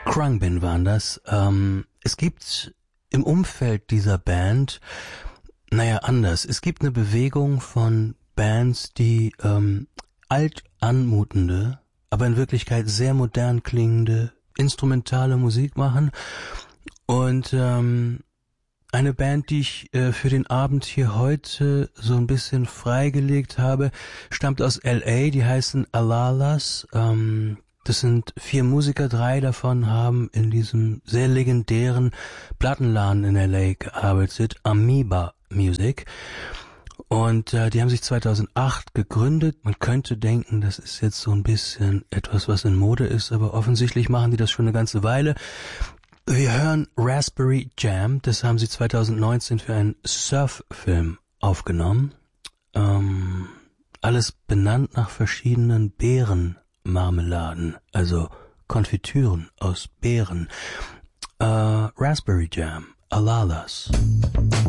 Khruangbin waren das. Es gibt im Umfeld dieser Band, anders. Es gibt eine Bewegung von Bands, die alt anmutende, aber in Wirklichkeit sehr modern klingende instrumentale Musik machen. Und eine Band, die ich für den Abend hier heute so ein bisschen freigelegt habe, stammt aus L.A., die heißen Alalas. Das sind 4 Musiker, 3 davon haben in diesem sehr legendären Plattenladen in L.A. gearbeitet, Amoeba Music. Und die haben sich 2008 gegründet. Man könnte denken, das ist jetzt so ein bisschen etwas, was in Mode ist, aber offensichtlich machen die das schon eine ganze Weile. Wir hören Raspberry Jam, das haben sie 2019 für einen Surf-Film aufgenommen. Alles benannt nach verschiedenen Beerenmarmeladen, also Konfitüren aus Beeren. Raspberry Jam, Alalas.